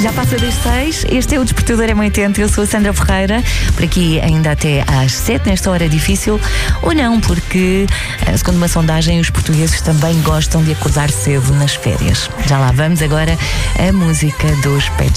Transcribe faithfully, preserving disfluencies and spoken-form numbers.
Já passa das seis, este é o Despertador M oitenta, eu sou a Sandra Ferreira, por aqui ainda até às sete, nesta hora difícil, ou não, porque, segundo uma sondagem, os portugueses também gostam de acordar cedo nas férias. Já lá vamos agora a música dos Pet